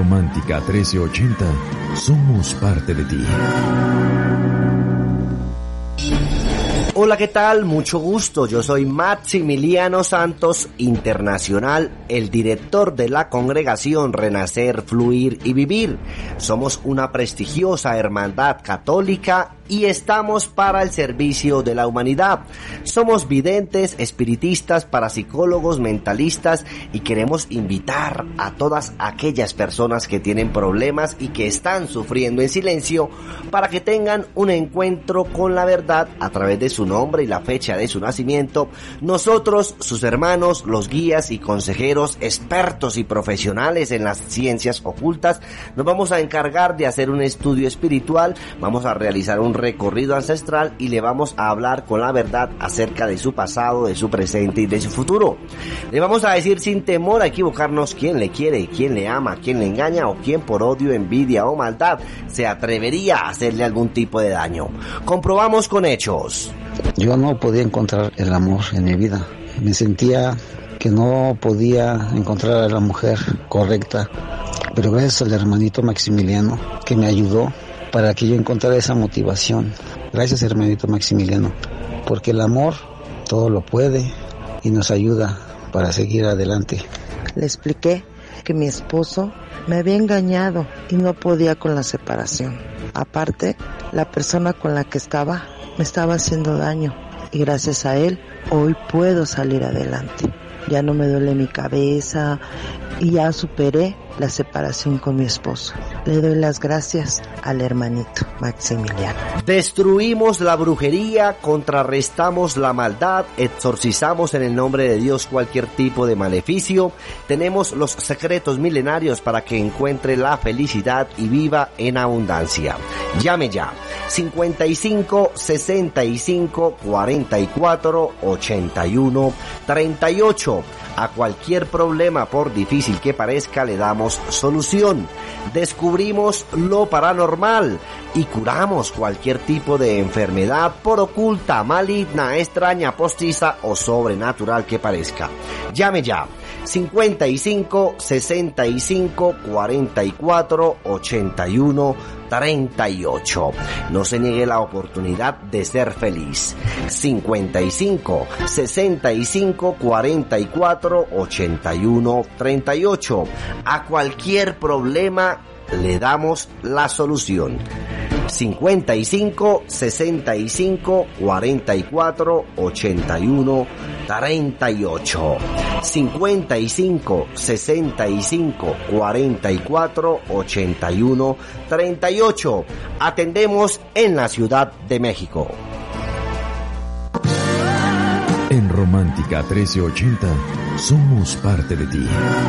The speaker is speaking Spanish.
Romántica 1380, somos parte de ti. Hola, ¿qué tal? Mucho gusto. Yo soy Maximiliano Santos Internacional, el director de la congregación Renacer, Fluir y Vivir. Somos una prestigiosa hermandad católica y estamos para el servicio de la humanidad. Somos videntes, espiritistas, parapsicólogos, mentalistas y queremos invitar a todas aquellas personas que tienen problemas y que están sufriendo en silencio para que tengan un encuentro con la verdad a través de su nombre y la fecha de su nacimiento. Nosotros, sus hermanos, los guías y consejeros, expertos y profesionales en las ciencias ocultas, nos vamos a encargar de hacer un estudio espiritual, vamos a realizar un recorrido ancestral y le vamos a hablar con la verdad acerca de su pasado, de su presente y de su futuro. Le vamos a decir sin temor a equivocarnos quién le quiere, quién le ama, quién le engaña o quién por odio, envidia o maldad se atrevería a hacerle algún tipo de daño. Comprobamos con hechos. Yo no podía encontrar el amor en mi vida. Me sentía que no podía encontrar a la mujer correcta, pero gracias al hermanito Maximiliano que me ayudó para que yo encontrara esa motivación. Gracias, hermanito Maximiliano, porque el amor todo lo puede y nos ayuda para seguir adelante. Le expliqué que mi esposo me había engañado y no podía con la separación. Aparte, la persona con la que estaba me estaba haciendo daño y gracias a él hoy puedo salir adelante. Ya no me duele mi cabeza y ya superé la separación con mi esposo. Le doy las gracias al hermanito Maximiliano. Destruimos la brujería, contrarrestamos la maldad, exorcizamos en el nombre de Dios cualquier tipo de maleficio. Tenemos los secretos milenarios para que encuentre la felicidad y viva en abundancia. Llame ya. 55 65 44 81 38. A cualquier problema, por difícil que parezca, le damos solución. Descubrimos lo paranormal y curamos cualquier tipo de enfermedad, por oculta, maligna, extraña, postiza o sobrenatural que parezca. Llame ya. 55 65 44 81 38. No se niegue la oportunidad de ser feliz. 55 65 44 81 38. A cualquier problema le damos la solución. 55 65 44 81 38. 55 65 44 81 38. Atendemos en la Ciudad de México. En Romántica 1380, somos parte de ti.